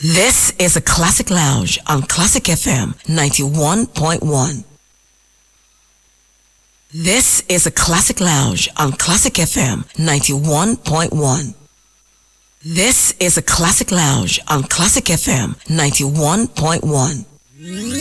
This is a Classic Lounge on Classic FM 91.1. This is a Classic Lounge on Classic FM 91.1. This is a Classic Lounge on Classic FM 91.1.